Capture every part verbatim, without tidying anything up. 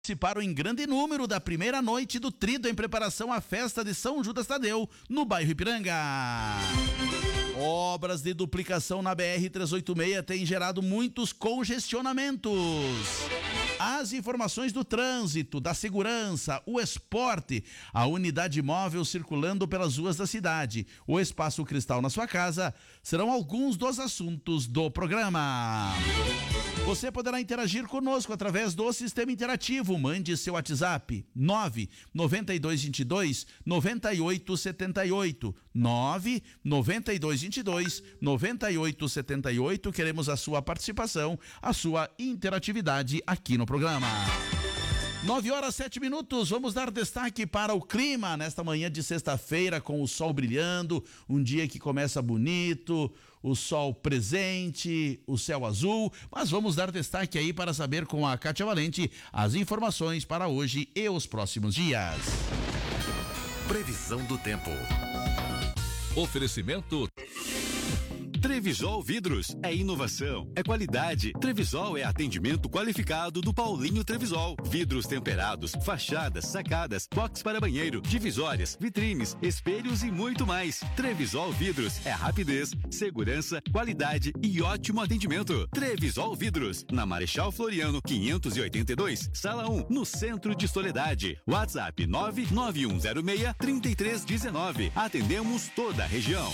Participaram em grande número da primeira noite do Trido em preparação à festa de São Judas Tadeu, no bairro Ipiranga. Obras de duplicação na B R trezentos e oitenta e seis têm gerado muitos congestionamentos. As informações do trânsito, da segurança, o esporte, a unidade móvel circulando pelas ruas da cidade, o Espaço Cristal na sua casa, serão alguns dos assuntos do programa. Você poderá interagir conosco através do sistema interativo. Mande seu WhatsApp nove nove dois dois dois nove oito sete oito nove nove dois dois dois nove oito sete oito. Queremos a sua participação, a sua interatividade aqui no programa. Nove horas, sete minutos, vamos dar destaque para o clima nesta manhã de sexta-feira, com o sol brilhando, um dia que começa bonito, o sol presente, o céu azul, mas vamos dar destaque aí para saber com a Kátia Valente as informações para hoje e os próximos dias. Previsão do tempo. Oferecimento Trevisol Vidros é inovação, é qualidade. Trevisol é atendimento qualificado do Paulinho Trevisol. Vidros temperados, fachadas, sacadas, box para banheiro, divisórias, vitrines, espelhos e muito mais. Trevisol Vidros é rapidez, segurança, qualidade e ótimo atendimento. Trevisol Vidros, na Marechal Floriano quinhentos e oitenta e dois, sala um, no centro de Soledade. WhatsApp nove nove um zero seis, três três um nove. Atendemos toda a região.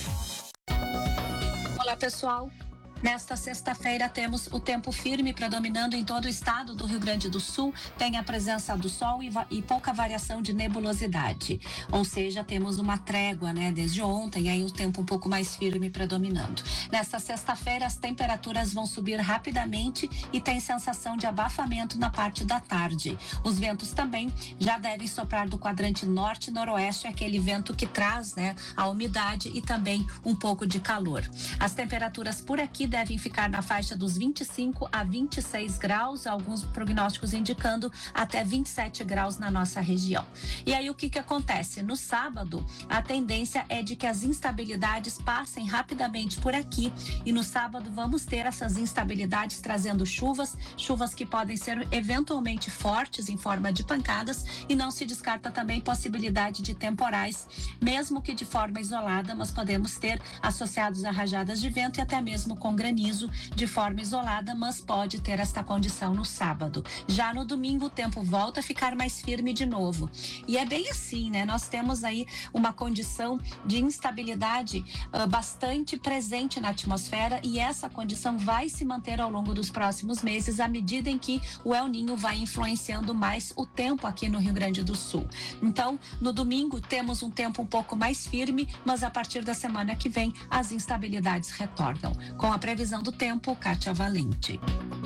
Olá, pessoal. Nesta sexta-feira temos o tempo firme predominando em todo o estado do Rio Grande do Sul, tem a presença do sol e, e pouca variação de nebulosidade, ou seja, temos uma trégua, né, desde ontem, aí o tempo um pouco mais firme predominando. Nesta sexta-feira as temperaturas vão subir rapidamente e tem sensação de abafamento na parte da tarde. Os ventos também já devem soprar do quadrante norte e noroeste, aquele vento que traz, né, a umidade e também um pouco de calor. As temperaturas por aqui devem ficar na faixa dos vinte e cinco a vinte e seis graus, alguns prognósticos indicando até vinte e sete graus na nossa região. E aí o que que acontece? No sábado, a tendência é de que as instabilidades passem rapidamente por aqui e no sábado vamos ter essas instabilidades trazendo chuvas, chuvas que podem ser eventualmente fortes em forma de pancadas e não se descarta também possibilidade de temporais, mesmo que de forma isolada, mas podemos ter associados a rajadas de vento e até mesmo com granizo de forma isolada, mas pode ter esta condição no sábado. Já no domingo o tempo volta a ficar mais firme de novo. E é bem assim, né? Nós temos aí uma condição de instabilidade uh, bastante presente na atmosfera e essa condição vai se manter ao longo dos próximos meses à medida em que o El Ninho vai influenciando mais o tempo aqui no Rio Grande do Sul. Então, no domingo temos um tempo um pouco mais firme, mas a partir da semana que vem as instabilidades retornam. Com a previsão do tempo, Kátia Valente.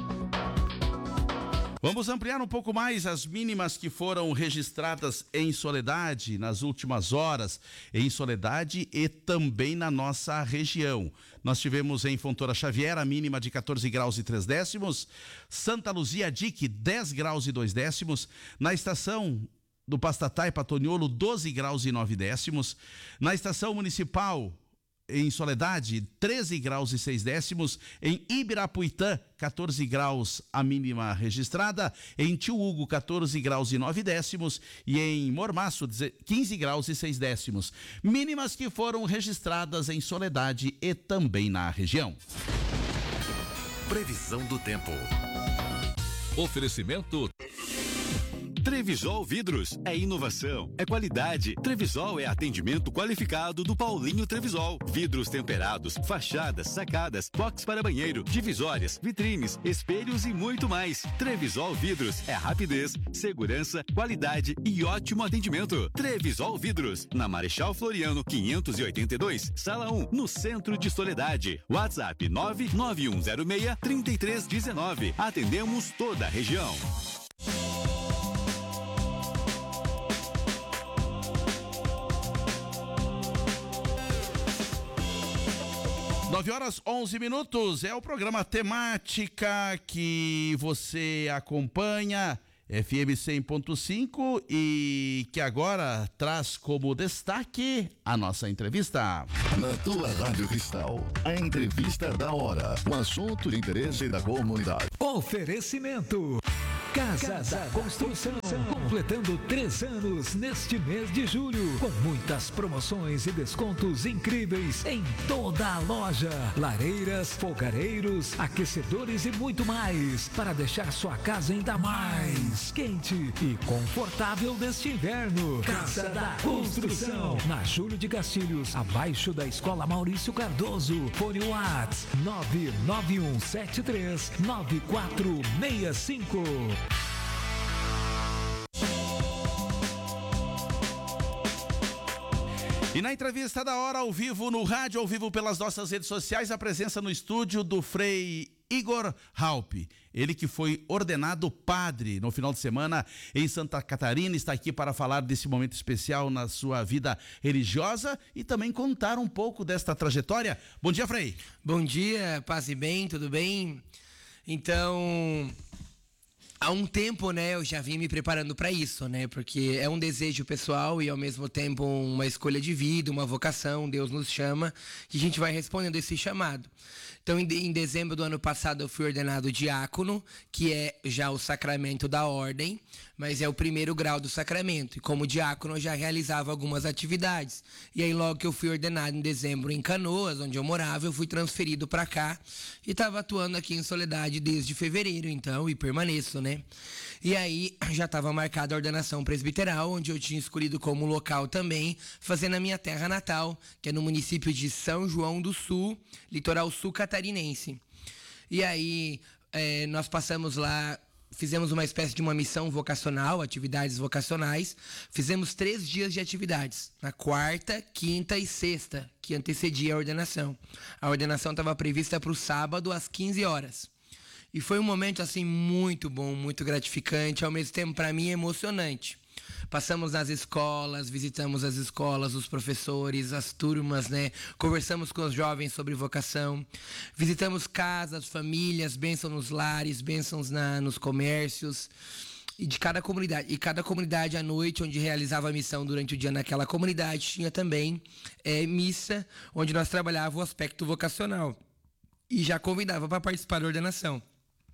Vamos ampliar um pouco mais as mínimas que foram registradas em Soledade nas últimas horas, em Soledade e também na nossa região. Nós tivemos em Fontoura Xavier a mínima de quatorze graus e três décimos, Santa Luzia Dique dez graus e dois décimos, na estação do Pastatai Patoniolo doze graus e nove décimos, na estação municipal em Soledade, treze graus e seis décimos. Em Ibirapuitã, quatorze graus a mínima registrada. Em Tio Hugo, quatorze graus e nove décimos. E em Mormaço, quinze graus e seis décimos. Mínimas que foram registradas em Soledade e também na região. Previsão do tempo. Oferecimento Trevisol Vidros é inovação, é qualidade. Trevisol é atendimento qualificado do Paulinho Trevisol. Vidros temperados, fachadas, sacadas, box para banheiro, divisórias, vitrines, espelhos e muito mais. Trevisol Vidros é rapidez, segurança, qualidade e ótimo atendimento. Trevisol Vidros, na Marechal Floriano quinhentos e oitenta e dois, sala um, no centro de Soledade. WhatsApp nove nove um zero seis, três três um nove. Atendemos toda a região. nove horas, onze minutos, é o programa Temática que você acompanha, F M cem ponto cinco, e que agora traz como destaque a nossa entrevista. Na tua Rádio Cristal, a entrevista da hora, um assunto de interesse da comunidade. Oferecimento Casa da Construção, completando três anos neste mês de julho, com muitas promoções e descontos incríveis em toda a loja. Lareiras, fogareiros, aquecedores e muito mais, para deixar sua casa ainda mais quente e confortável neste inverno. Casa da Construção, na Júlio de Castilhos, abaixo da Escola Maurício Cardoso. Fone WhatsApp nove nove um sete três nove quatro seis cinco. E na entrevista da hora, ao vivo, no rádio, ao vivo pelas nossas redes sociais, a presença no estúdio do Frei Igor Halpe. Ele que foi ordenado padre no final de semana em Santa Catarina, está aqui para falar desse momento especial na sua vida religiosa e também contar um pouco desta trajetória. Bom dia, Frei. Bom dia, paz e bem, tudo bem? Então, há um tempo, né, eu já vim me preparando para isso, né, porque é um desejo pessoal e ao mesmo tempo uma escolha de vida, uma vocação, Deus nos chama e a gente vai respondendo esse chamado. Então, em, de, em dezembro do ano passado eu fui ordenado diácono, que é já o sacramento da ordem, mas é o primeiro grau do sacramento. E como diácono eu já realizava algumas atividades. E aí logo que eu fui ordenado em dezembro em Canoas, onde eu morava, eu fui transferido para cá e estava atuando aqui em Soledade desde fevereiro, então, e permaneço, né? E aí já estava marcada a ordenação presbiteral, onde eu tinha escolhido como local também, fazendo a minha terra natal, que é no município de São João do Sul, litoral sul catarinense. E aí é, nós passamos lá, fizemos uma espécie de uma missão vocacional, atividades vocacionais. Fizemos três dias de atividades, na quarta, quinta e sexta, que antecedia a ordenação. A ordenação estava prevista para o sábado às quinze horas. E foi um momento assim muito bom, muito gratificante, ao mesmo tempo para mim emocionante. Passamos nas escolas, visitamos as escolas, os professores, as turmas, né? Conversamos com os jovens sobre vocação. Visitamos casas, famílias, bênçãos nos lares, bênçãos na, nos comércios. E de cada comunidade. E cada comunidade à noite, onde realizava a missão durante o dia naquela comunidade, tinha também é, missa, onde nós trabalhávamos o aspecto vocacional. E já convidava para participar da ordenação.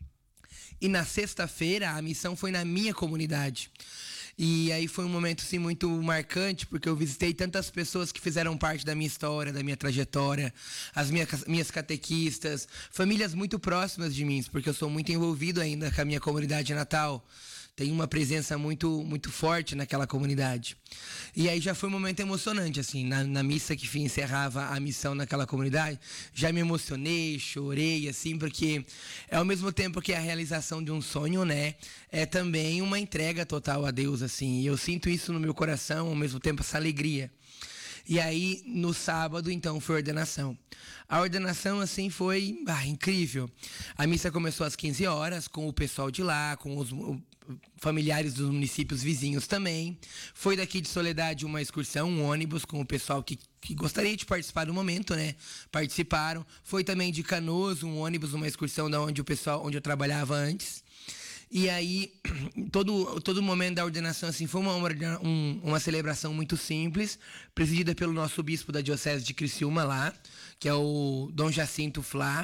E na sexta-feira, a missão foi na minha comunidade. E aí foi um momento assim, muito marcante, porque eu visitei tantas pessoas que fizeram parte da minha história, da minha trajetória, as minhas, minhas catequistas, famílias muito próximas de mim, porque eu sou muito envolvido ainda com a minha comunidade natal. Tem uma presença muito, muito forte naquela comunidade. E aí já foi um momento emocionante, assim, na, na missa que encerrava a missão naquela comunidade, já me emocionei, chorei, assim, porque é ao mesmo tempo que a realização de um sonho, né, é também uma entrega total a Deus, assim, e eu sinto isso no meu coração, ao mesmo tempo essa alegria. E aí, no sábado, então, foi a ordenação. A ordenação, assim, foi ah, incrível. A missa começou às quinze horas, com o pessoal de lá, com os o, familiares dos municípios vizinhos também. Foi daqui de Soledade uma excursão, um ônibus, com o pessoal que, que gostaria de participar do momento, né? Participaram. Foi também de Canoas, um ônibus, uma excursão da onde o pessoal, onde eu trabalhava antes. E aí, todo, todo momento da ordenação, assim, foi uma, uma, uma celebração muito simples, presidida pelo nosso bispo da Diocese de Criciúma lá, que é o Dom Jacinto Flá.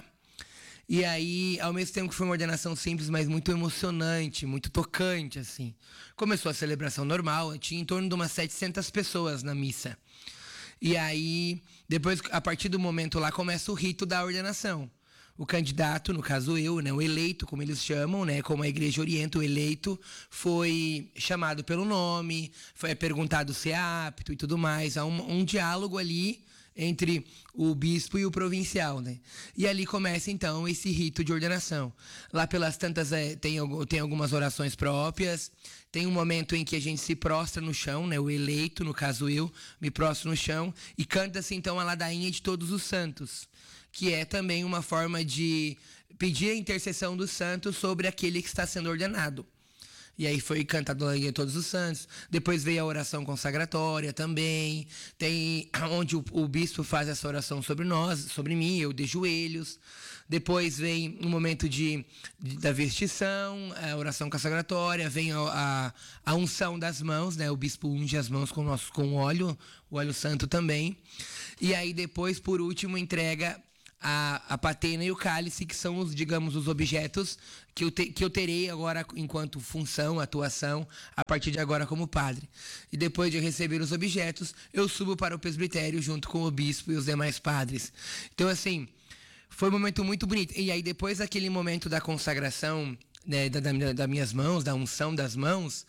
E aí, ao mesmo tempo que foi uma ordenação simples, mas muito emocionante, muito tocante, assim. Começou a celebração normal, tinha em torno de umas setecentas pessoas na missa. E aí, depois, a partir do momento lá, começa o rito da ordenação. O candidato, no caso eu, né, o eleito, como eles chamam, né, como a igreja orienta, o eleito foi chamado pelo nome, foi perguntado se é apto e tudo mais. Há um, um diálogo ali entre o bispo e o provincial, né? E ali começa, então, esse rito de ordenação. Lá pelas tantas, é, tem, tem algumas orações próprias, tem um momento em que a gente se prostra no chão, né? O eleito, no caso eu, me prostro no chão e canta-se, então, a ladainha de todos os santos, que é também uma forma de pedir a intercessão dos santos sobre aquele que está sendo ordenado. E aí foi cantado a todos os santos. Depois veio a oração consagratória também. Tem onde o, o bispo faz essa oração sobre nós, sobre mim, eu de joelhos. Depois vem o momento de, de, da vestição, a oração consagratória, vem a, a, a unção das mãos, né? O bispo unge as mãos com, nosso, com óleo, o óleo santo também. E aí depois, por último, entrega a, a patena e o cálice, que são os, digamos, os objetos que eu, te, que eu terei agora enquanto função, atuação, a partir de agora como padre. E depois de receber os objetos, eu subo para o presbitério junto com o bispo e os demais padres. Então, assim, foi um momento muito bonito. E aí, depois daquele momento da consagração, né, da, da, das minhas mãos, da unção das mãos,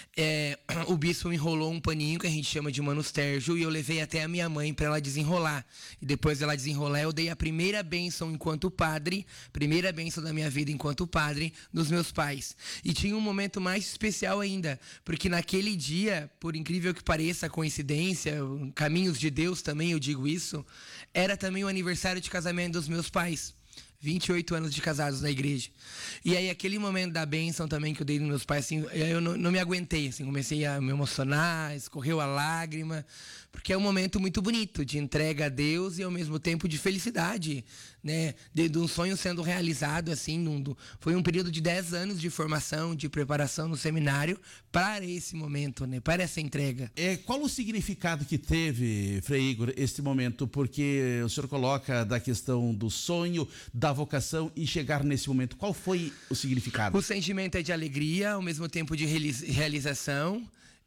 é, o bispo enrolou um paninho que a gente chama de manustérgio e eu levei até a minha mãe para ela desenrolar. E depois dela desenrolar, eu dei a primeira bênção enquanto padre, primeira bênção da minha vida enquanto padre, dos meus pais. E tinha um momento mais especial ainda, porque naquele dia, por incrível que pareça, coincidência, caminhos de Deus também, eu digo isso, era também o aniversário de casamento dos meus pais. vinte e oito anos de casados na igreja. E aí, aquele momento da bênção também que eu dei nos meus pais, assim, eu não, não me aguentei, assim, comecei a me emocionar, escorreu a lágrima, porque é um momento muito bonito de entrega a Deus e, ao mesmo tempo, de felicidade, né? De, de um sonho sendo realizado, assim, num, do, foi um período de dez anos de formação, de preparação no seminário para esse momento, né? Para essa entrega. É, qual o significado que teve, Frei Igor, este momento? Porque o senhor coloca da questão do sonho, da vocação e chegar nesse momento. Qual foi o significado? O sentimento é de alegria, ao mesmo tempo de realização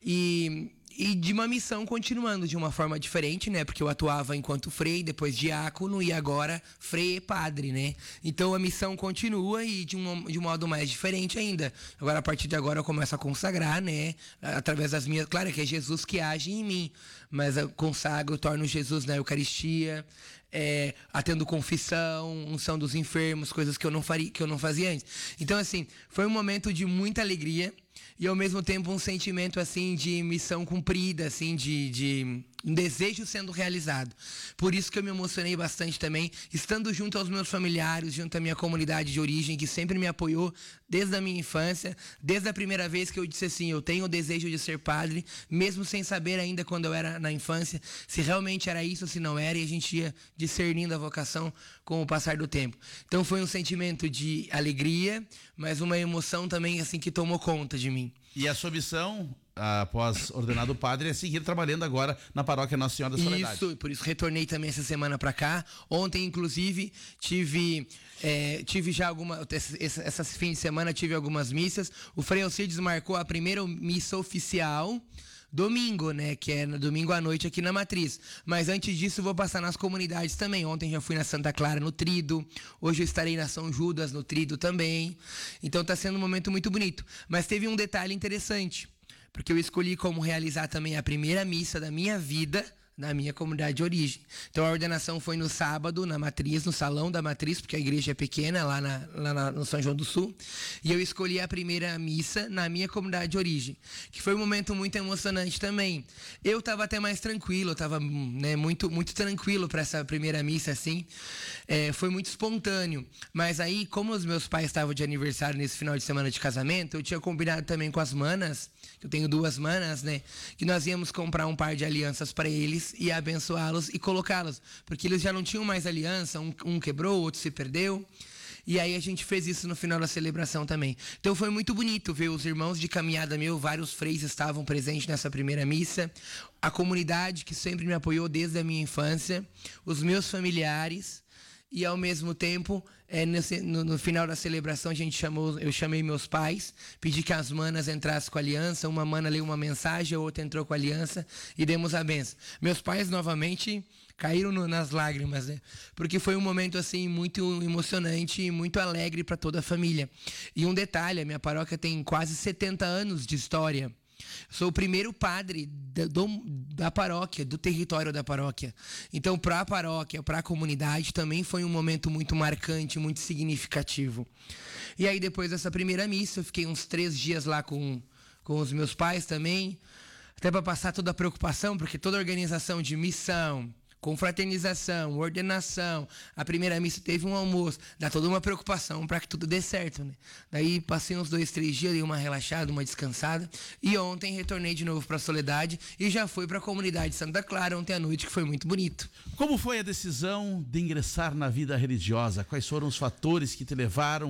e, e de uma missão continuando de uma forma diferente, né? Porque eu atuava enquanto frei, depois diácono e agora frei e padre, né? Então a missão continua e de um, de um modo mais diferente ainda. Agora, a partir de agora, eu começo a consagrar, né? Através das minhas... Claro que é Jesus que age em mim, mas eu consagro, eu torno Jesus na Eucaristia, É, atendo confissão, unção dos enfermos, coisas que eu não faria, que eu não fazia antes. Então, assim, foi um momento de muita alegria e, ao mesmo tempo, um sentimento, assim, de missão cumprida, assim, de, de um desejo sendo realizado. Por isso que eu me emocionei bastante também, estando junto aos meus familiares, junto à minha comunidade de origem, que sempre me apoiou desde a minha infância, desde a primeira vez que eu disse assim, eu tenho o desejo de ser padre, mesmo sem saber ainda quando eu era na infância, se realmente era isso ou se não era, e a gente ia discernindo a vocação com o passar do tempo. Então foi um sentimento de alegria, mas uma emoção também, assim, que tomou conta de mim. E a sua missão, após ordenado padre, é seguir trabalhando agora na paróquia Nossa Senhora da Soledade. Isso, por isso retornei também essa semana para cá. Ontem, inclusive, tive, é, tive já alguma... Esse, essa fim de semana tive algumas missas. O Frei Alcides marcou a primeira missa oficial domingo, né, que é no domingo à noite aqui na Matriz. Mas antes disso, vou passar nas comunidades também. Ontem já fui na Santa Clara, no Trido. Hoje eu estarei na São Judas, no Trido também. Então tá sendo um momento muito bonito. Mas teve um detalhe interessante, porque eu escolhi como realizar também a primeira missa da minha vida na minha comunidade de origem. Então a ordenação foi no sábado, na Matriz, no Salão da Matriz, porque a igreja é pequena, lá, na, lá na, no São João do Sul. E eu escolhi a primeira missa na minha comunidade de origem, que foi um momento muito emocionante também. Eu estava até mais tranquilo, eu estava, né, muito, muito tranquilo para essa primeira missa, assim. É, foi muito espontâneo. Mas aí, como os meus pais estavam de aniversário nesse final de semana de casamento, eu tinha combinado também com as manas, que eu tenho duas manas, né, que nós íamos comprar um par de alianças para eles e abençoá-los e colocá-los, porque eles já não tinham mais aliança, um, um quebrou, o outro se perdeu, e aí a gente fez isso no final da celebração também. Então foi muito bonito ver os irmãos de caminhada meu, vários freis estavam presentes nessa primeira missa, a comunidade que sempre me apoiou desde a minha infância, os meus familiares, e ao mesmo tempo, é, nesse, no, no final da celebração, a gente chamou, eu chamei meus pais, pedi que as manas entrassem com a aliança, uma mana leu uma mensagem, a outra entrou com a aliança e demos a benção. Meus pais novamente caíram no, nas lágrimas, né? Porque foi um momento assim muito emocionante e muito alegre para toda a família. E um detalhe, a minha paróquia tem quase setenta anos de história. Sou o primeiro padre da, do, da paróquia, do território da paróquia. Então, para a paróquia, para a comunidade, também foi um momento muito marcante, muito significativo. E aí, depois dessa primeira missa, eu fiquei uns três dias lá com, com os meus pais também, até para passar toda a preocupação, porque toda a organização de missão, confraternização, ordenação, a primeira missa teve um almoço, dá toda uma preocupação para que tudo dê certo, né? Daí passei uns dois, três dias, dei uma relaxada, uma descansada, e ontem retornei de novo para a Soledade e já fui para a comunidade de Santa Clara ontem à noite, que foi muito bonito. Como foi a decisão de ingressar na vida religiosa? Quais foram os fatores que te levaram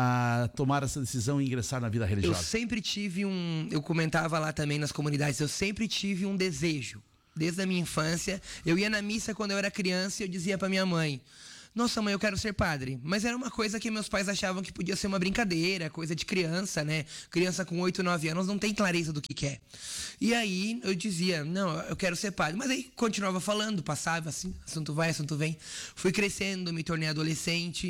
a tomar essa decisão e ingressar na vida religiosa? Eu sempre tive um, eu comentava lá também nas comunidades, eu sempre tive um desejo. Desde a minha infância, eu ia na missa quando eu era criança e eu dizia para minha mãe: nossa, mãe, eu quero ser padre. Mas era uma coisa que meus pais achavam que podia ser uma brincadeira, coisa de criança, né? Criança com oito, nove anos não tem clareza do que quer. E aí eu dizia, não, eu quero ser padre. Mas aí continuava falando, passava assim, assunto vai, assunto vem. Fui crescendo, me tornei adolescente.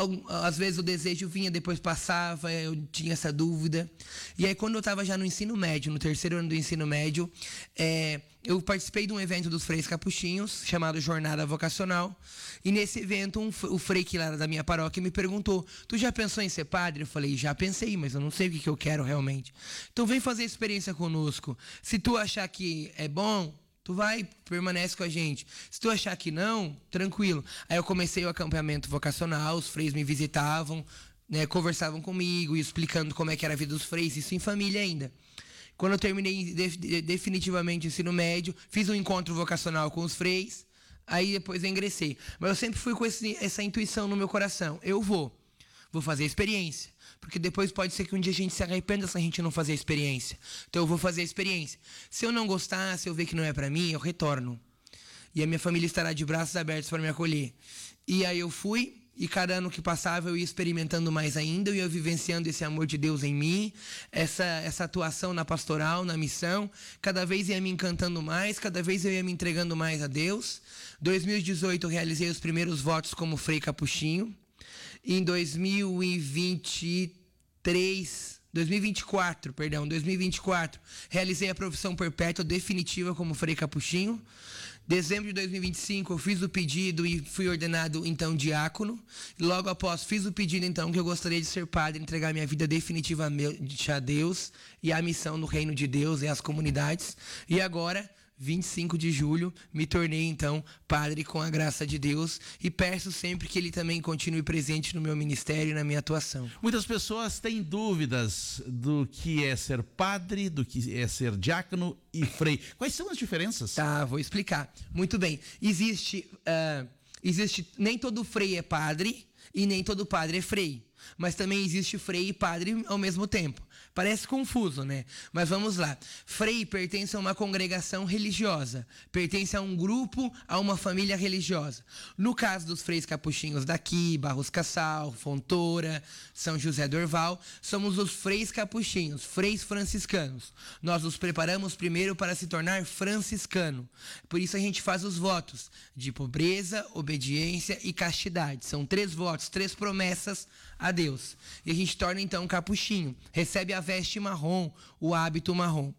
Às vezes o desejo vinha, depois passava, eu tinha essa dúvida. E aí quando eu estava já no ensino médio, no terceiro ano do ensino médio, é, eu participei de um evento dos Freis Capuchinhos, chamado Jornada Vocacional. E nesse evento, um, o frei que lá da minha paróquia me perguntou, tu já pensou em ser padre? Eu falei, já pensei, mas eu não sei o que, que eu quero realmente. Então vem fazer experiência conosco. Se tu achar que é bom, tu vai, permanece com a gente. Se tu achar que não, tranquilo. Aí eu comecei o acampamento vocacional, os freis me visitavam, né, conversavam comigo, explicando como é que era a vida dos freis, isso em família ainda. Quando eu terminei de, definitivamente o ensino médio, fiz um encontro vocacional com os freis, aí depois eu ingressei. Mas eu sempre fui com esse, essa intuição no meu coração. Eu vou, vou fazer a experiência. Porque depois pode ser que um dia a gente se arrependa se a gente não fazer a experiência. Então eu vou fazer a experiência. Se eu não gostar, se eu ver que não é pra mim, eu retorno. E a minha família estará de braços abertos para me acolher. E aí eu fui... E cada ano que passava eu ia experimentando mais ainda, eu ia vivenciando esse amor de Deus em mim, essa, essa atuação na pastoral, na missão. Cada vez ia me encantando mais, cada vez eu ia me entregando mais a Deus. Em dois mil e dezoito eu realizei os primeiros votos como Frei Capuchinho. Em dois mil e vinte e três... dois mil e vinte e quatro, perdão, dois mil e vinte e quatro, realizei a profissão perpétua definitiva como Frei Capuchinho. Dezembro de dois mil e vinte e cinco, eu fiz o pedido e fui ordenado, então, diácono. Logo após, fiz o pedido, então, que eu gostaria de ser padre, entregar minha vida definitivamente a Deus e a missão no reino de Deus e às comunidades. E agora, vinte e cinco de julho, me tornei, então, padre com a graça de Deus e peço sempre que Ele também continue presente no meu ministério e na minha atuação. Muitas pessoas têm dúvidas do que é ser padre, do que é ser diácono e frei. Quais são as diferenças? Tá, vou explicar. Muito bem. Existe, uh, existe, nem todo frei é padre e nem todo padre é frei. Mas também existe frei e padre ao mesmo tempo. Parece confuso, né? Mas vamos lá. Frei pertence a uma congregação religiosa. Pertence a um grupo, a uma família religiosa. No caso dos freis capuchinhos daqui, Barros Cassal, Fontoura, São José do Orval, somos os freis capuchinhos, freis franciscanos. Nós nos preparamos primeiro para se tornar franciscano. Por isso a gente faz os votos de pobreza, obediência e castidade. São três votos, três promessas a Deus. E a gente torna então capuchinho, recebe a veste marrom, o hábito marrom.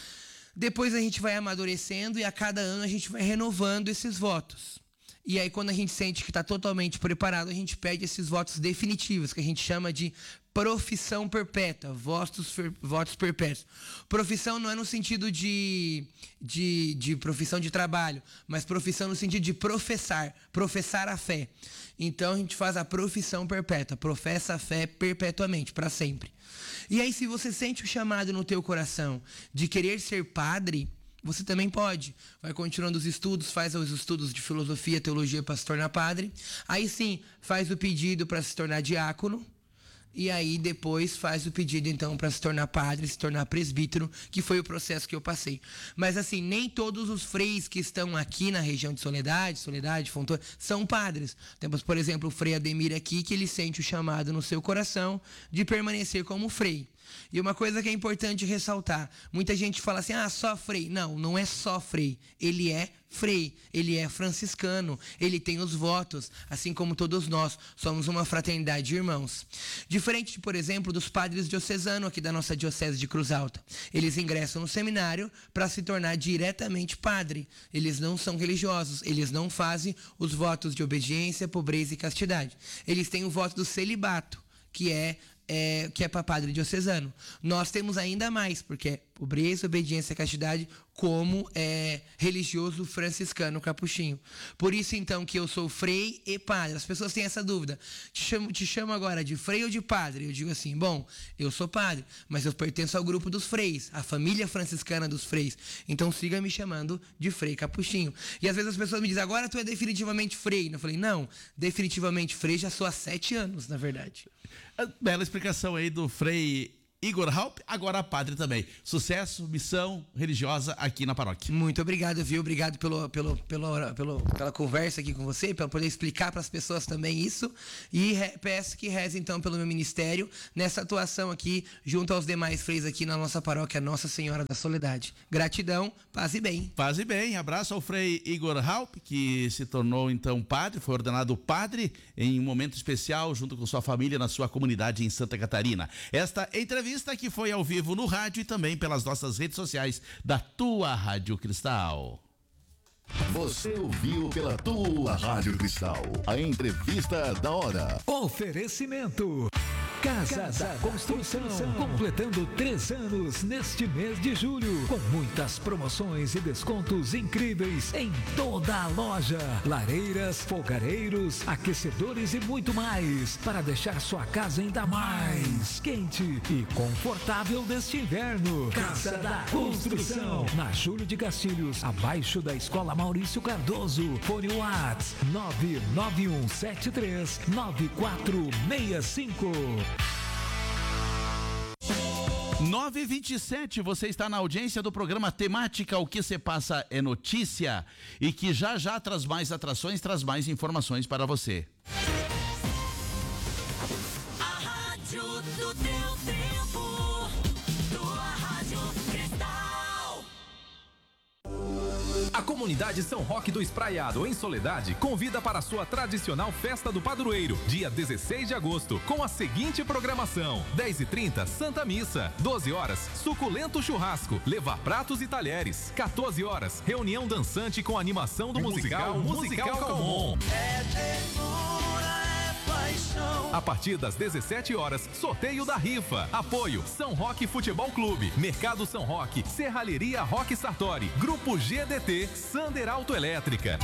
Depois a gente vai amadurecendo e a cada ano a gente vai renovando esses votos. E aí quando a gente sente que está totalmente preparado, a gente pede esses votos definitivos, que a gente chama de profissão perpétua, votos, votos perpétuos. Profissão não é no sentido de, de, de profissão de trabalho, mas profissão no sentido de professar, professar a fé. Então a gente faz a profissão perpétua, professa a fé perpetuamente, para sempre. E aí se você sente o chamado no teu coração de querer ser padre, você também pode. Vai continuando os estudos, faz os estudos de filosofia, teologia para se tornar padre. Aí sim, faz o pedido para se tornar diácono. E aí depois faz o pedido então para se tornar padre, se tornar presbítero, que foi o processo que eu passei. Mas assim, nem todos os freis que estão aqui na região de Soledade, Soledade, Fontoura, são padres. Temos, por exemplo, o frei Ademir aqui, que ele sente o chamado no seu coração de permanecer como frei. E uma coisa que é importante ressaltar, muita gente fala assim, ah, só frei. Não, não é só frei, ele é frei, ele é franciscano, ele tem os votos, assim como todos nós, somos uma fraternidade de irmãos. Diferente, por exemplo, dos padres diocesanos aqui da nossa diocese de Cruz Alta. Eles ingressam no seminário para se tornar diretamente padre. Eles não são religiosos, eles não fazem os votos de obediência, pobreza e castidade. Eles têm o voto do celibato, que é É, que é para padre diocesano. Nós temos ainda mais, porque é pobreza, obediência e castidade como é, religioso franciscano capuchinho. Por isso, então, que eu sou frei e padre. As pessoas têm essa dúvida. Te chamo, te chamo agora de frei ou de padre? Eu digo assim, bom, eu sou padre, mas eu pertenço ao grupo dos freis, a família franciscana dos freis. Então, siga me chamando de frei capuchinho. E às vezes as pessoas me dizem, agora tu é definitivamente frei. Eu falei, não, definitivamente frei já sou há sete anos, na verdade. Bela explicação aí do frei Igor Halp, agora padre também. Sucesso, missão religiosa aqui na paróquia. Muito obrigado, viu? Obrigado pelo, pelo, pelo, pelo, pela conversa aqui com você, para poder explicar para as pessoas também isso. E re, peço que reze então pelo meu ministério nessa atuação aqui, junto aos demais freios aqui na nossa paróquia Nossa Senhora da Soledade. Gratidão, paz e bem. Paz e bem. Abraço ao frei Igor Halp, que se tornou então padre, foi ordenado padre em um momento especial junto com sua família na sua comunidade em Santa Catarina. Esta entrevista que foi ao vivo no rádio e também pelas nossas redes sociais da tua Rádio Cristal. Você ouviu pela tua Rádio Cristal a entrevista da hora. Oferecimento Casa, Casa da Construção, Construção, completando três anos neste mês de julho, com muitas promoções e descontos incríveis em toda a loja. Lareiras, fogareiros, aquecedores e muito mais, para deixar sua casa ainda mais quente e confortável neste inverno. Casa da Construção, na Júlio de Castilhos, abaixo da Escola Maurício Cardoso. Fone WhatsApp nove nove um sete três nove quatro seis cinco. nove e vinte e sete, você está na audiência do programa Temática, o que se passa é notícia, e que já já traz mais atrações, traz mais informações para você. A rádio do teu tempo, tua Rádio Cristal. A comunidade São Roque do Espraiado, em Soledade, convida para a sua tradicional Festa do Padroeiro, dia dezesseis de agosto, com a seguinte programação: dez e trinta, Santa Missa; doze horas, suculento churrasco, levar pratos e talheres; quatorze horas, reunião dançante com animação do musical Musical, musical Calmon. É ternura, é paixão. A partir das dezessete horas, sorteio da rifa. Apoio São Roque Futebol Clube, Mercado São Roque, Serralheria Roque Sartori, Grupo G D T, Sander Autoelétrica.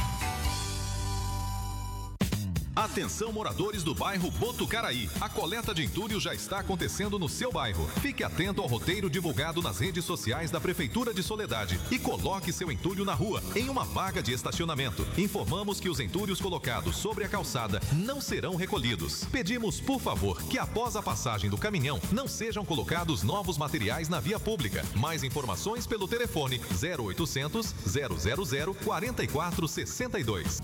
Atenção, moradores do bairro Botucaraí. A coleta de entulho já está acontecendo no seu bairro. Fique atento ao roteiro divulgado nas redes sociais da Prefeitura de Soledade e coloque seu entulho na rua, em uma vaga de estacionamento. Informamos que os entulhos colocados sobre a calçada não serão recolhidos. Pedimos, por favor, que após a passagem do caminhão não sejam colocados novos materiais na via pública. Mais informações pelo telefone zero oitocentos, zero zero zero, quatro quatro seis dois.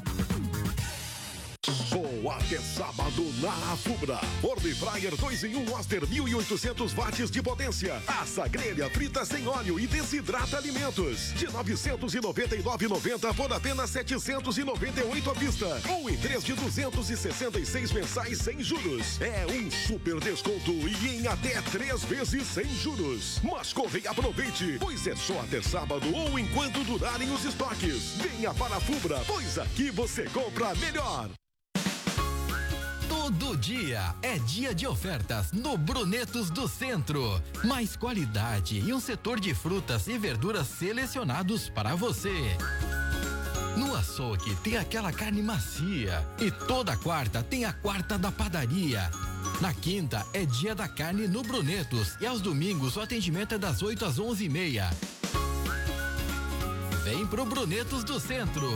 Só até sábado na Fubra. Forno Fryer dois em um Oster mil e oitocentos watts de potência. Assa grelha, frita sem óleo e desidrata alimentos. De novecentos e noventa e nove reais e noventa centavos por apenas setecentos e noventa e oito reais à vista. Ou em três de duzentos e sessenta e seis mensais sem juros. É um super desconto e em até três vezes sem juros. Mas corre e aproveite, pois é só até sábado ou enquanto durarem os estoques. Venha para a Fubra, pois aqui você compra melhor. Todo dia é dia de ofertas no Brunetos do Centro. Mais qualidade e um setor de frutas e verduras selecionados para você. No açougue tem aquela carne macia e toda quarta tem a quarta da padaria. Na quinta é dia da carne no Brunetos e aos domingos o atendimento é das oito às onze e meia. Vem pro Brunetos do Centro.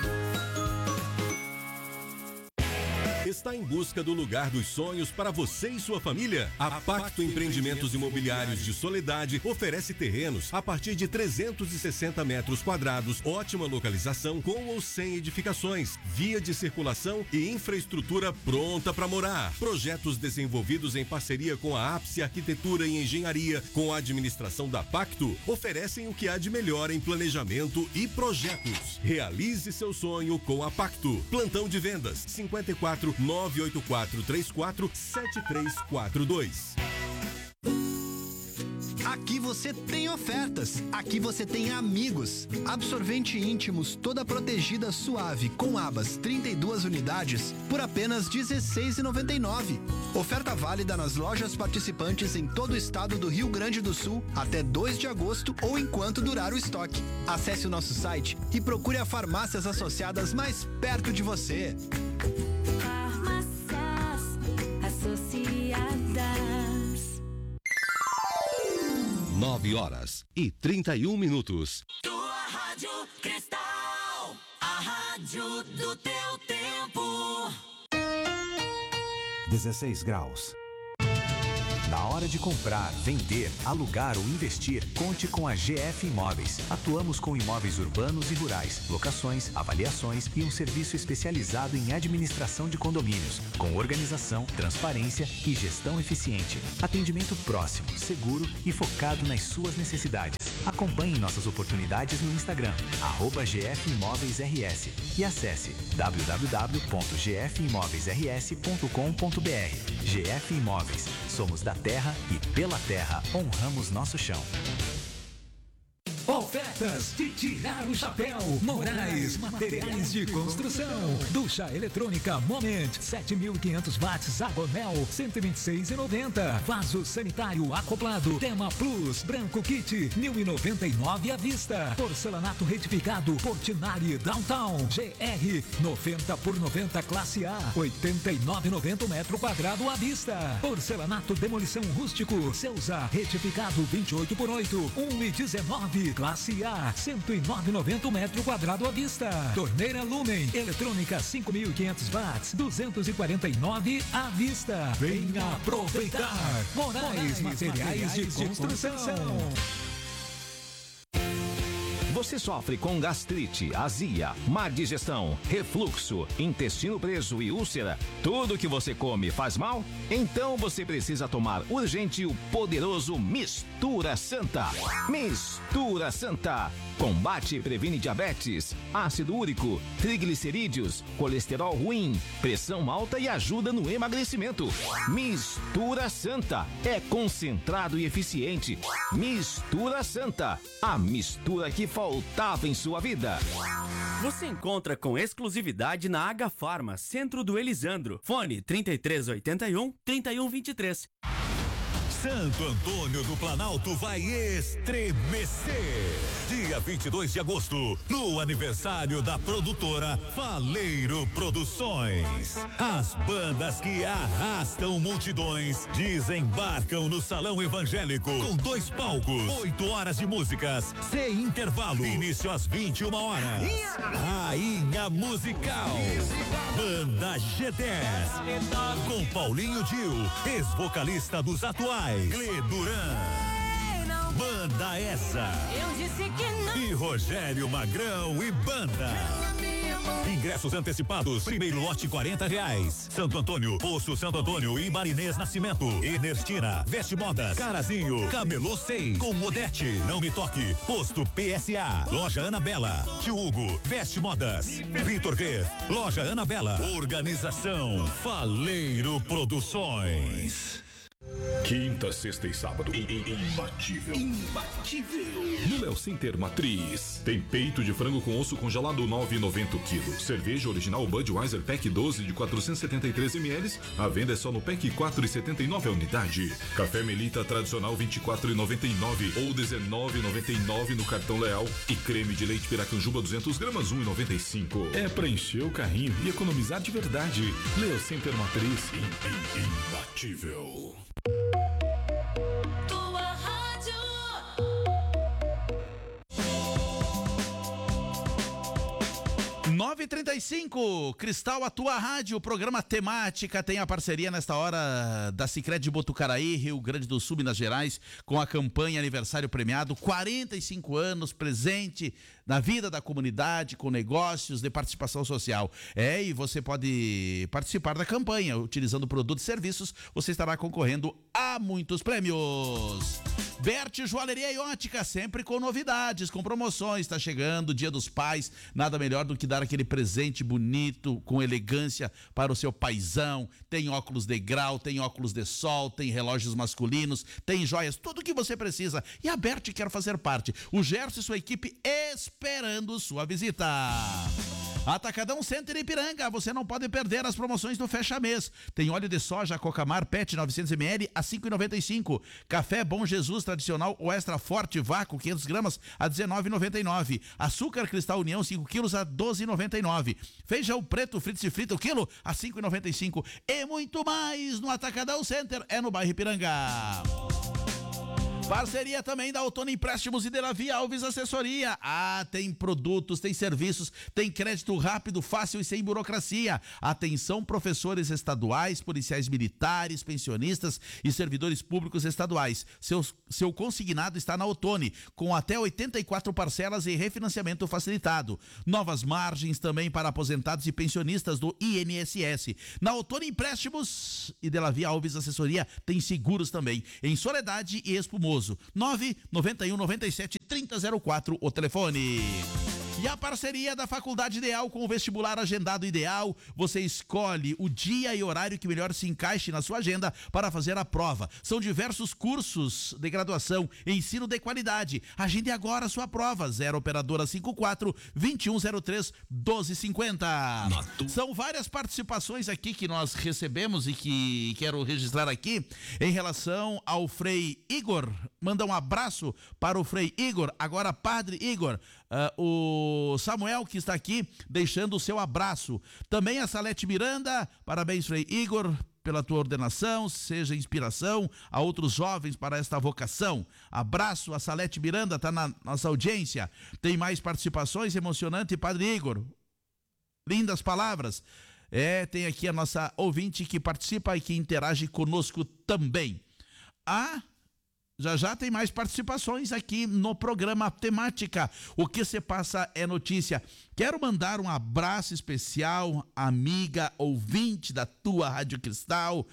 Está em busca do lugar dos sonhos para você e sua família? A Pacto Empreendimentos Imobiliários de Soledade oferece terrenos a partir de trezentos e sessenta metros quadrados, ótima localização com ou sem edificações, via de circulação e infraestrutura pronta para morar. Projetos desenvolvidos em parceria com a Ápice Arquitetura e Engenharia, com a administração da Pacto, oferecem o que há de melhor em planejamento e projetos. Realize seu sonho com a Pacto. Plantão de vendas cinquenta e quatro nove oito quatro três quatro sete três quatro dois. Aqui você tem ofertas, aqui você tem amigos. Absorvente íntimos toda protegida suave com abas trinta e duas unidades por apenas dezesseis reais e noventa e nove centavos. Oferta válida nas lojas participantes em todo o estado do Rio Grande do Sul até dois de agosto ou enquanto durar o estoque. Acesse o nosso site e procure as farmácias associadas mais perto de você. Associadas. Nove horas e trinta e um minutos. Tua Rádio Cristal, a rádio do teu tempo. dezesseis graus. Na hora de comprar, vender, alugar ou investir, conte com a G F Imóveis. Atuamos com imóveis urbanos e rurais, locações, avaliações e um serviço especializado em administração de condomínios, com organização, transparência e gestão eficiente. Atendimento próximo, seguro e focado nas suas necessidades. Acompanhe nossas oportunidades no Instagram, arroba G F Imóveis R S, e acesse w w w ponto g f imóveis r s ponto com ponto b r. G F Imóveis. Somos da terra e pela terra honramos nosso chão. Ofertas de tirar o chapéu. Moraes, materiais de construção. Ducha eletrônica Moment, sete mil e quinhentos watts, Agonel, cento e vinte e seis reais e noventa centavos. Vaso sanitário acoplado, Tema Plus, branco kit, mil e noventa e nove reais à vista. Porcelanato retificado, Portinari Downtown, G R, noventa por noventa classe A, oitenta e nove reais e noventa centavos metro quadrado à vista. Porcelanato demolição rústico, Ceusa, retificado vinte e oito por oito, um e dezenove. Classe A, cento e nove reais e noventa centavos metro quadrado à vista. Torneira Lumen, eletrônica cinco mil e quinhentos watts, duzentos e quarenta e nove reais à vista. Venha aproveitar. Moraes, materiais de construção. Você sofre com gastrite, azia, má digestão, refluxo, intestino preso e úlcera? Tudo que você come faz mal? Então você precisa tomar urgente o poderoso Mistura Santa. Mistura Santa. Combate e previne diabetes, ácido úrico, triglicerídeos, colesterol ruim, pressão alta e ajuda no emagrecimento. Mistura Santa. É concentrado e eficiente. Mistura Santa. A mistura que faltava em sua vida. Você encontra com exclusividade na H Farma, Centro do Elisandro. Fone trinta e três oitenta e um, trinta e um vinte e três. Santo Antônio do Planalto vai estremecer. Dia vinte e dois de agosto, no aniversário da produtora Faleiro Produções. As bandas que arrastam multidões desembarcam no Salão Evangélico com dois palcos, oito horas de músicas, sem intervalo. Início às vinte e uma horas. Rainha Musical. Banda G dez. Com Paulinho Dil, ex-vocalista dos atuais. Gle Duran, Banda Essa e Rogério Magrão e Banda. Ingressos antecipados, primeiro lote quarenta reais. Santo Antônio, Poço Santo Antônio e Marinês Nascimento. Enertina, Veste Modas, Carazinho, Camelô seis, com Modete, Não Me Toque, Posto P S A, Loja Anabela, Tio Hugo, Veste Modas, Vitor G, Loja Anabela. Organização Faleiro Produções. Quinta, sexta e sábado. Imbatível. Imbatível. No Léo Center Matriz. Tem peito de frango com osso congelado nove reais e noventa centavos o quilo. Cerveja original Budweiser Pack doze de quatrocentos e setenta e três mililitros. A venda é só no Pack quatro reais e setenta e nove centavos a unidade. Café Melita tradicional vinte e quatro reais e noventa e nove centavos ou dezenove reais e noventa e nove centavos no cartão Leal. E creme de leite Piracanjuba duzentas gramas um real e noventa e cinco centavos. É pra encher o carrinho e economizar de verdade. Léo Center Matriz. Imbatível. Tua rádio. nove e trinta e cinco, Cristal, a tua rádio, programa temática, tem a parceria nesta hora da Sicredi de Botucaraí, Rio Grande do Sul, Minas Gerais, com a campanha Aniversário Premiado, quarenta e cinco anos, presente na vida da comunidade, com negócios de participação social. É, e você pode participar da campanha, utilizando produtos e serviços, você estará concorrendo a muitos prêmios. Berti Joalheria e Ótica, sempre com novidades, com promoções, está chegando o Dia dos Pais, nada melhor do que dar aquele presente bonito, com elegância para o seu paizão. Tem óculos de grau, tem óculos de sol, tem relógios masculinos, tem joias, tudo o que você precisa. E a Berti quer fazer parte. O Gerson e sua equipe esperando sua visita. Atacadão Center Ipiranga, você não pode perder as promoções do Fecha Mês. Tem óleo de soja Cocamar Pet novecentos mililitros a cinco reais e noventa e cinco centavos. Café Bom Jesus tradicional ou extra forte vácuo quinhentas gramas a dezenove reais e noventa e nove centavos. Açúcar Cristal União cinco quilos a doze reais e noventa e nove centavos. Feijão preto frito e frito o quilo a cinco reais e noventa e cinco centavos. E muito mais no Atacadão Center, é no bairro Ipiranga. Parceria também da Outono Empréstimos e Delavi Alves Assessoria. Ah, tem produtos, tem serviços, tem crédito rápido, fácil e sem burocracia. Atenção, professores estaduais, policiais militares, pensionistas e servidores públicos estaduais. Seu, seu consignado está na Outono, com até oitenta e quatro parcelas e refinanciamento facilitado. Novas margens também para aposentados e pensionistas do I N S S. Na Outono Empréstimos e Delavi Alves Assessoria tem seguros também, em Soledade e Espumoso. nove nove um nove sete três zero zero quatro o telefone. E a parceria da Faculdade Ideal com o vestibular agendado Ideal, você escolhe o dia e horário que melhor se encaixe na sua agenda para fazer a prova. São diversos cursos de graduação, ensino de qualidade. Agende agora a sua prova, zero operadora cinquenta e quatro, vinte e um zero três, doze cinquenta. São várias participações aqui que nós recebemos e que quero registrar aqui em relação ao Frei Igor. Manda um abraço para o Frei Igor, agora Padre Igor. Uh, o Samuel que está aqui deixando o seu abraço. Também a Salete Miranda, parabéns Frei Igor pela tua ordenação, seja inspiração a outros jovens para esta vocação. Abraço, a Salete Miranda está na nossa audiência. Tem mais participações, emocionante, Padre Igor. Lindas palavras. É, tem aqui a nossa ouvinte que participa e que interage conosco também. Ah, já já tem mais participações aqui no programa Temática. O que se passa é notícia. Quero mandar um abraço especial, amiga, ouvinte da tua Rádio Cristal,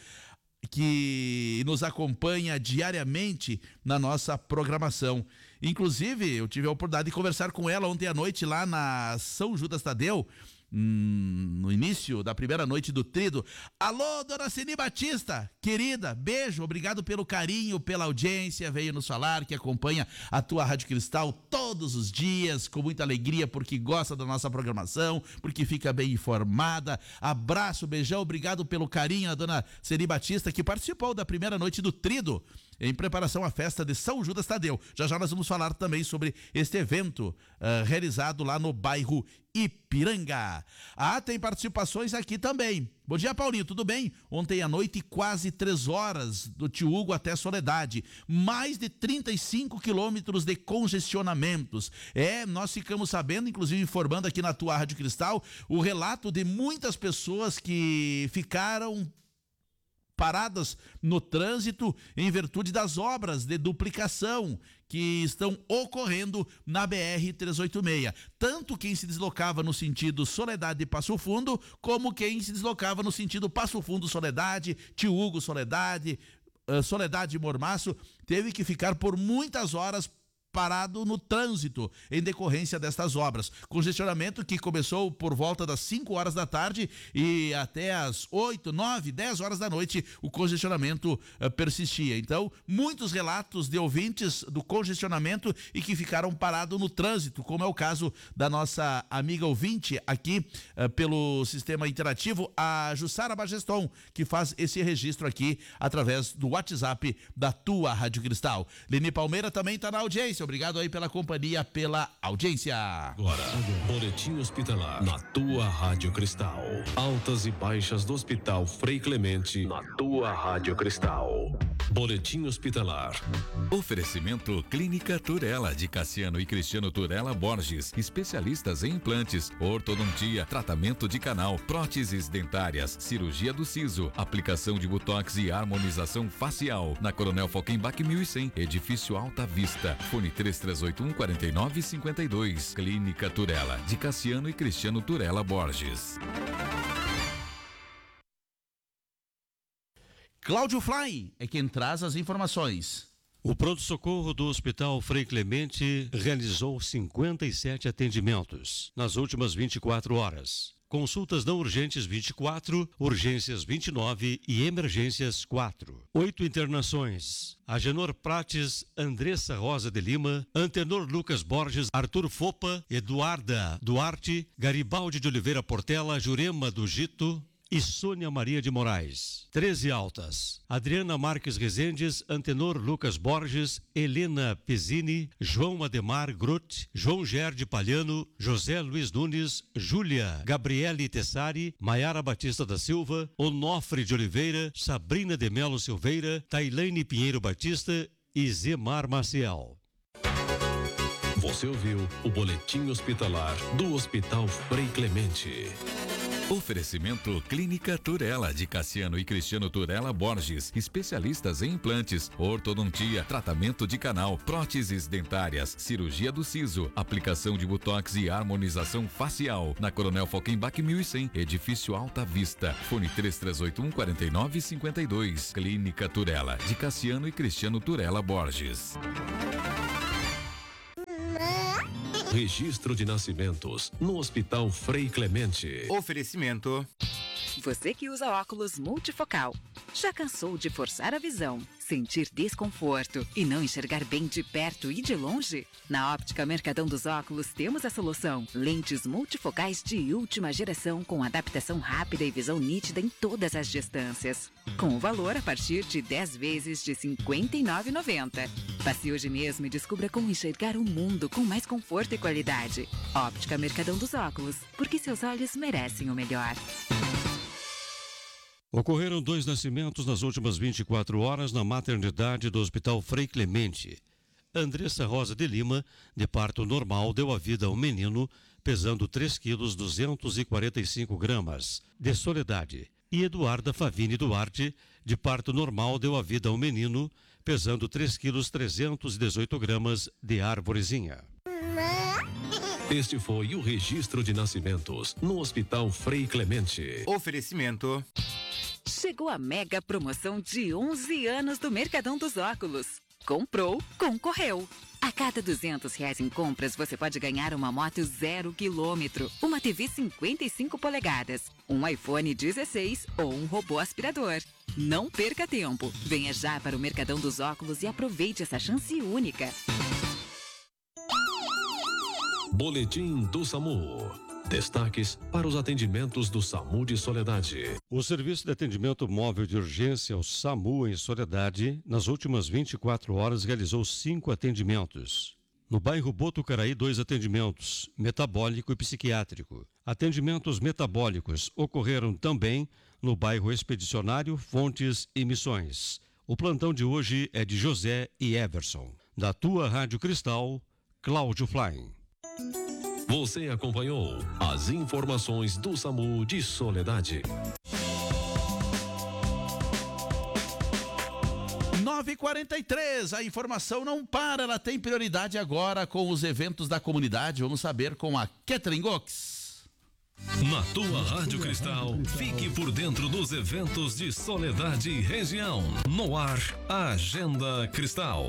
que nos acompanha diariamente na nossa programação. Inclusive, eu tive a oportunidade de conversar com ela ontem à noite lá na São Judas Tadeu, no início da primeira noite do Trido. Alô, dona Ceni Batista, querida, beijo, obrigado pelo carinho, pela audiência, veio nos falar que acompanha a tua Rádio Cristal todos os dias, com muita alegria, porque gosta da nossa programação, porque fica bem informada. Abraço, beijão, obrigado pelo carinho, a dona Ceni Batista, que participou da primeira noite do Trido, em preparação à festa de São Judas Tadeu. Já já nós vamos falar também sobre este evento uh, realizado lá no bairro Ipiranga. Ah, tem participações aqui também. Bom dia, Paulinho, tudo bem? Ontem à noite, quase três horas do Tio Hugo até Soledade. Mais de trinta e cinco quilômetros de congestionamentos. É, nós ficamos sabendo, inclusive informando aqui na tua Rádio Cristal, o relato de muitas pessoas que ficaram paradas no trânsito em virtude das obras de duplicação que estão ocorrendo na B R trezentos e oitenta e seis. Tanto quem se deslocava no sentido Soledade e Passo Fundo, como quem se deslocava no sentido Passo Fundo Soledade, Tio Hugo Soledade, uh, Soledade e Mormaço, teve que ficar por muitas horas parado no trânsito em decorrência destas obras. Congestionamento que começou por volta das cinco horas da tarde e até as oito, nove, dez horas da noite o congestionamento uh, persistia. Então, muitos relatos de ouvintes do congestionamento e que ficaram parados no trânsito, como é o caso da nossa amiga ouvinte aqui uh, pelo sistema interativo, a Jussara Bageston, que faz esse registro aqui através do WhatsApp da tua Rádio Cristal. Leni Palmeira também está na audiência. Obrigado aí pela companhia, pela audiência. Agora, boletim hospitalar na tua Rádio Cristal. Altas e baixas do Hospital Frei Clemente na tua Rádio Cristal. Boletim hospitalar. Oferecimento Clínica Turela, de Cassiano e Cristiano Turela Borges, especialistas em implantes, ortodontia, tratamento de canal, próteses dentárias, cirurgia do siso, aplicação de botox e harmonização facial. Na Coronel Falkenbach mil e cem, edifício Alta Vista. Fone três três oito um, quatro nove cinco dois. Clínica Turela, de Cassiano e Cristiano Turela Borges. Cláudio Fly é quem traz as informações. O pronto-socorro do Hospital Frei Clemente realizou cinquenta e sete atendimentos nas últimas vinte e quatro horas. Consultas não urgentes vinte e quatro, urgências vinte e nove e emergências quatro. Oito internações. Agenor Prates, Andressa Rosa de Lima, Antenor Lucas Borges, Arthur Fopa, Eduarda Duarte, Garibaldi de Oliveira Portela, Jurema do Gito e Sônia Maria de Moraes. treze altas. Adriana Marques Rezendes, Antenor Lucas Borges, Helena Pezzini, João Ademar Groth, João Gerde Palhano, José Luiz Nunes, Júlia Gabriele Tessari, Maiara Batista da Silva, Onofre de Oliveira, Sabrina de Melo Silveira, Tailane Pinheiro Batista e Zemar Maciel. Você ouviu o Boletim Hospitalar do Hospital Frei Clemente. Oferecimento Clínica Turela, de Cassiano e Cristiano Turela Borges, especialistas em implantes, ortodontia, tratamento de canal, próteses dentárias, cirurgia do siso, aplicação de botox e harmonização facial. Na Coronel Falkenbach mil e cem, edifício Alta Vista. Fone três três oito um, quatro nove cinco dois. Clínica Turela, de Cassiano e Cristiano Turela Borges. Registro de nascimentos no Hospital Frei Clemente. Oferecimento. Você que usa óculos multifocal, já cansou de forçar a visão, sentir desconforto e não enxergar bem de perto e de longe? Na Óptica Mercadão dos Óculos temos a solução. Lentes multifocais de última geração com adaptação rápida e visão nítida em todas as distâncias. Com o valor a partir de dez vezes de cinquenta e nove reais e noventa centavos. Passe hoje mesmo e descubra como enxergar o mundo com mais conforto e qualidade. Óptica Mercadão dos Óculos, porque seus olhos merecem o melhor. Ocorreram dois nascimentos nas últimas vinte e quatro horas na maternidade do Hospital Frei Clemente. Andressa Rosa de Lima, de parto normal, deu a vida a um menino pesando três quilos duzentos e quarenta e cinco gramas, de Soledade. E Eduarda Favini Duarte, de parto normal, deu a vida a um menino pesando três quilos trezentos e dezoito gramas, de Arvorezinha. Este foi o registro de nascimentos no Hospital Frei Clemente. Oferecimento. Chegou a mega promoção de onze anos do Mercadão dos Óculos. Comprou, concorreu. A cada duzentos reais em compras, você pode ganhar uma moto zero quilômetro, uma T V cinquenta e cinco polegadas, um iPhone dezesseis ou um robô aspirador. Não perca tempo. Venha já para o Mercadão dos Óculos e aproveite essa chance única. Boletim do SAMU. Destaques para os atendimentos do SAMU de Soledade. O Serviço de Atendimento Móvel de Urgência, o SAMU em Soledade, nas últimas vinte e quatro horas realizou cinco atendimentos. No bairro Botucaraí, dois atendimentos, metabólico e psiquiátrico. Atendimentos metabólicos ocorreram também no bairro Expedicionário, Fontes e Missões. O plantão de hoje é de José e Everson. Da tua Rádio Cristal, Cláudio Flying. Você acompanhou as informações do SAMU de Soledade. nove e quarenta e três, a informação não para, ela tem prioridade agora com os eventos da comunidade. Vamos saber com a Catherine Gox. Na tua Rádio Cristal, fique por dentro dos eventos de Soledade e região. No ar, Agenda Cristal.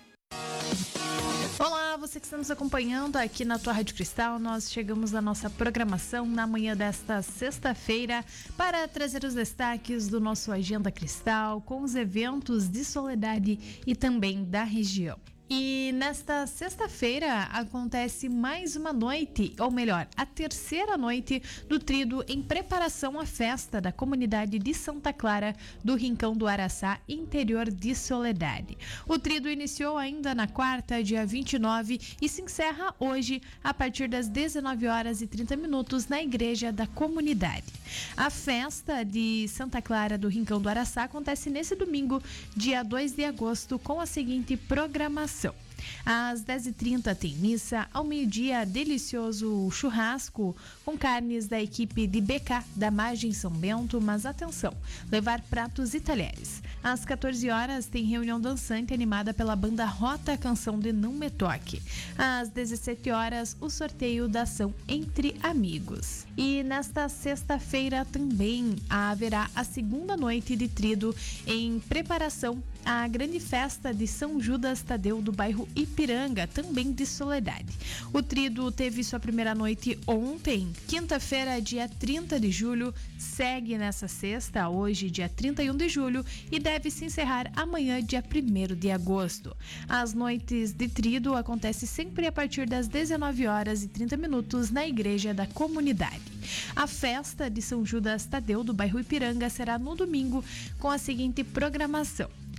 Olá, você que está nos acompanhando aqui na tua Rádio Cristal. Nós chegamos à nossa programação na manhã desta sexta-feira para trazer os destaques do nosso Agenda Cristal com os eventos de Soledade e também da região. E nesta sexta-feira acontece mais uma noite, ou melhor, a terceira noite do Trido em preparação à festa da comunidade de Santa Clara do Rincão do Araçá, interior de Soledade. O Trido iniciou ainda na quarta, dia vinte e nove, e se encerra hoje a partir das dezenove horas e trinta minutos na igreja da comunidade. A festa de Santa Clara do Rincão do Araçá acontece nesse domingo, dia dois de agosto, com a seguinte programação. Às dez e trinta tem missa, ao meio-dia delicioso churrasco com carnes da equipe de B K da Margem São Bento, mas atenção, levar pratos e talheres. Às quatorze horas tem reunião dançante animada pela banda Rota Canção de Não Me Toque. Às dezessete horas o sorteio da ação Entre Amigos. E nesta sexta-feira também haverá a segunda noite de Trido em preparação à grande festa de São Judas Tadeu do bairro Ipiranga, também de Soledade. O Trido teve sua primeira noite ontem, quinta-feira, dia trinta de julho, segue nessa sexta, hoje, dia trinta e um de julho, e deve se encerrar amanhã, dia primeiro de agosto. As noites de Trido acontecem sempre a partir das dezenove horas e trinta minutos na igreja da comunidade. A festa de São Judas Tadeu do bairro Ipiranga será no domingo com a seguinte programação.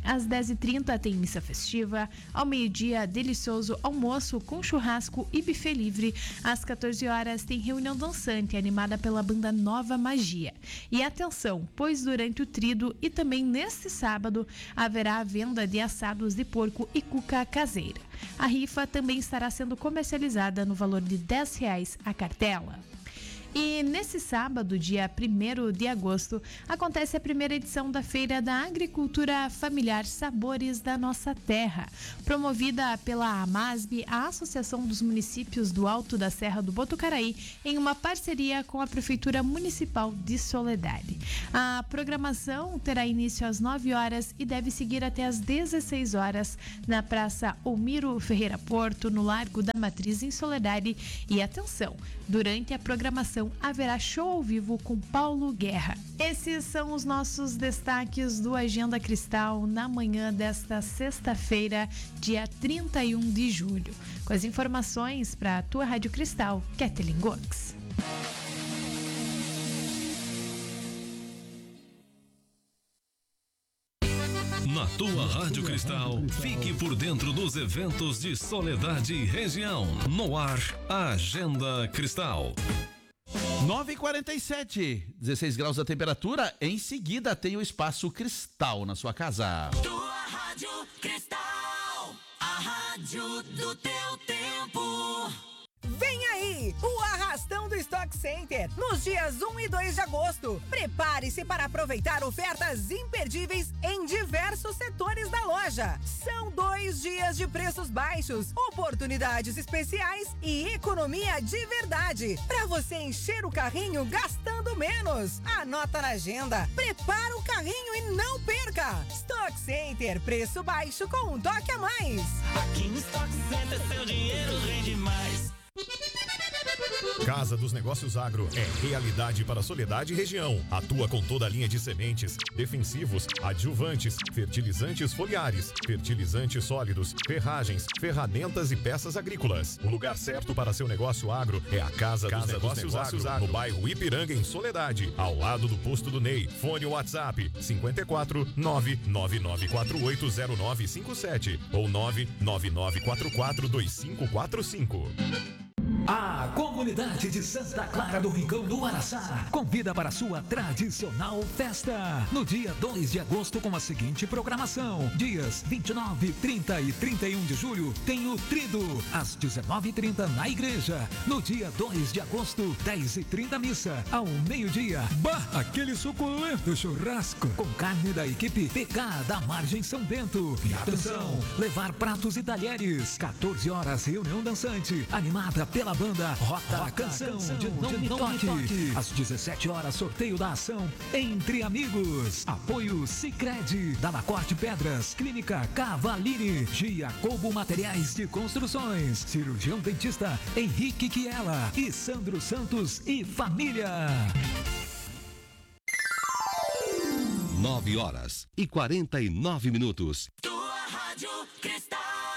Às dez e trinta tem missa festiva. Ao meio-dia, delicioso almoço com churrasco e buffet livre. Às quatorze horas tem reunião dançante animada pela banda Nova Magia. E atenção, pois durante o trido e também neste sábado haverá a venda de assados de porco e cuca caseira. A rifa também estará sendo comercializada no valor de dez reais a cartela. E nesse sábado, dia primeiro de agosto, acontece a primeira edição da Feira da Agricultura Familiar Sabores da Nossa Terra, promovida pela AMASB, a Associação dos Municípios do Alto da Serra do Botucaraí, em uma parceria com a Prefeitura Municipal de Soledade. A programação terá início às nove horas e deve seguir até às dezesseis horas na Praça Omiro Ferreira Porto, no Largo da Matriz, em Soledade. E atenção, durante a programação haverá show ao vivo com Paulo Guerra. Esses são os nossos destaques do Agenda Cristal na manhã desta sexta-feira, dia trinta e um de julho. Com as informações para a tua Rádio Cristal, Kathleen Gox. Na tua Rádio Cristal, fique por dentro dos eventos de Soledade e região. No ar, Agenda Cristal. nove e quarenta e sete, dezesseis graus a temperatura. Em seguida tem o Espaço Cristal na sua casa. Tua Rádio Cristal, a rádio do teu tempo. Vem aí, o Arrastão do Stock Center, nos dias um e dois de agosto. Prepare-se para aproveitar ofertas imperdíveis em diversos setores da loja. São dois dias de preços baixos, oportunidades especiais e economia de verdade, para você encher o carrinho gastando menos. Anota na agenda, prepara o carrinho e não perca. Stock Center, preço baixo com um toque a mais. Aqui no Stock Center, seu dinheiro rende mais. Casa dos Negócios Agro é realidade para Soledade e região. Atua com toda a linha de sementes, defensivos, adjuvantes, fertilizantes foliares, fertilizantes sólidos, ferragens, ferramentas e peças agrícolas. O lugar certo para seu negócio agro é a Casa, Casa dos, Negócios, dos Negócios Agro, Agro, no bairro Ipiranga, em Soledade, ao lado do posto do Ney. Fone WhatsApp cinco quatro nove nove nove quatro oito zero nove cinco sete ou nove nove nove quatro quatro dois cinco quatro cinco. A comunidade de Santa Clara do Rincão do Araçá convida para sua tradicional festa no dia dois de agosto com a seguinte programação: dias vinte e nove, trinta e trinta e um de julho tem o Trido às dezenove e trinta na igreja. No dia dois de agosto, dez e trinta missa. Ao meio-dia, bah, aquele suculento churrasco com carne da equipe P K da Margem São Bento. E atenção, levar pratos e talheres. quatorze horas, reunião dançante animada pela banda Rota, Rota Canção, Canção de Não, de Me, não toque. me Toque. Às dezessete horas, sorteio da ação Entre Amigos. Apoio Sicredi, Dalacorte Pedras, Clínica Cavalini, Giacobo Materiais de Construções, Cirurgião Dentista Henrique Chiela e Sandro Santos e família. nove horas e quarenta e nove minutos. Tua Rádio Cristal.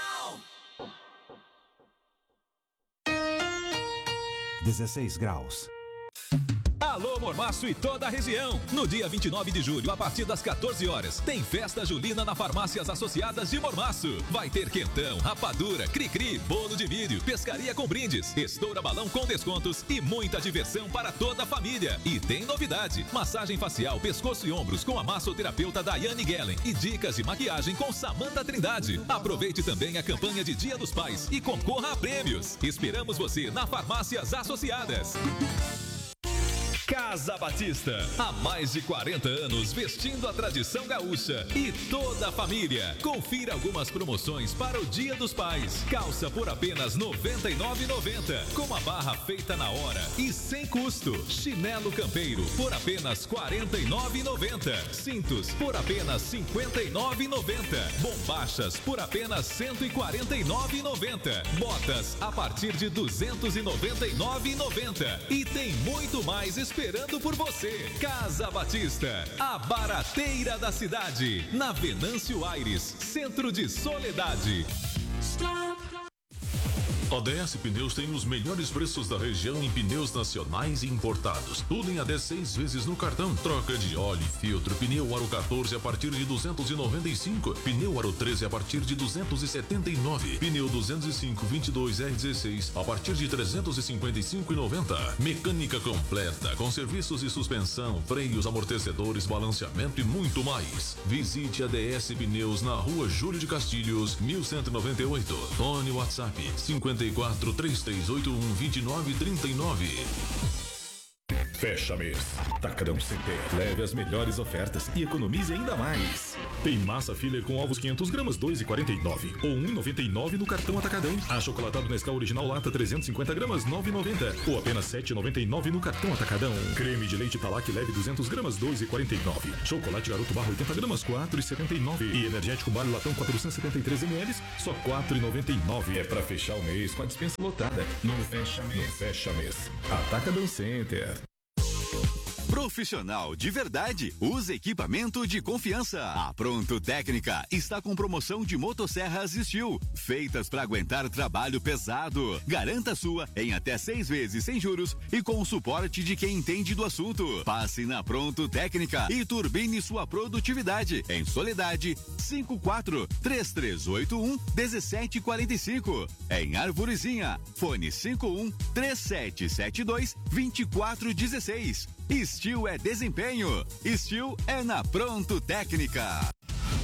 dezesseis graus. Alô Mormaço e toda a região. No dia vinte e nove de julho, a partir das quatorze horas, tem festa julina na Farmácias Associadas de Mormaço. Vai ter quentão, rapadura, cri-cri, bolo de milho, pescaria com brindes, estoura balão com descontos e muita diversão para toda a família. E tem novidade: massagem facial, pescoço e ombros com a massoterapeuta Daiane Gellen e dicas de maquiagem com Samanta Trindade. Aproveite também a campanha de Dia dos Pais e concorra a prêmios. Esperamos você na Farmácias Associadas. Casa Batista, há mais de quarenta anos vestindo a tradição gaúcha e toda a família. Confira algumas promoções para o Dia dos Pais. Calça por apenas noventa e nove reais e noventa centavos, com a barra feita na hora e sem custo. Chinelo campeiro por apenas quarenta e nove reais e noventa centavos. Cintos por apenas cinquenta e nove reais e noventa centavos. Bombachas por apenas cento e quarenta e nove reais e noventa centavos. Botas a partir de duzentos e noventa e nove reais e noventa centavos. E tem muito mais esperando por você. Casa Batista, a barateira da cidade, na Venâncio Aires, centro de Soledade. A D S Pneus tem os melhores preços da região em pneus nacionais e importados. Tudo em até seis vezes no cartão. Troca de óleo e filtro. Pneu Aro quatorze a partir de duzentos e noventa e cinco. Pneu Aro treze a partir de duzentos e setenta e nove. Pneu duzentos e cinco vinte e dois R dezesseis a partir de trezentos e cinquenta e cinco e noventa. Mecânica completa com serviços de suspensão, freios, amortecedores, balanceamento e muito mais. Visite a D S Pneus na Rua Júlio de Castilhos, mil cento e noventa e oito. Fone WhatsApp cinquenta e quatro, três três oito um, vinte e nove trinta e nove. Fecha mês. Atacadão Center. Leve as melhores ofertas e economize ainda mais. Tem massa filler com ovos quinhentos gramas, dois reais e quarenta e nove ou um real e noventa e nove no cartão Atacadão. Achocolatado Nescau Original Lata trezentos e cinquenta gramas, nove reais e noventa centavos ou apenas sete reais e noventa e nove no cartão Atacadão. Creme de leite Talac leve duzentas gramas, dois reais e quarenta e nove. Chocolate Garoto Barra oitenta gramas, quatro reais e setenta e nove. E energético Barra Latão quatrocentos e setenta e três mililitros, só quatro reais e noventa e nove. É pra fechar o mês com a dispensa lotada. No fecha mês. No fecha mês. Atacadão Center. Profissional de verdade, usa equipamento de confiança. A Pronto Técnica está com promoção de motosserras Steel, feitas para aguentar trabalho pesado. Garanta a sua em até seis vezes sem juros e com o suporte de quem entende do assunto. Passe na Pronto Técnica e turbine sua produtividade. Em Soledade, cinco quatro, três três oito um, um sete quatro cinco. Em Arvorezinha, fone cinco um, três sete sete dois, dois quatro um seis. Steel é desempenho. Steel é na Pronto Técnica.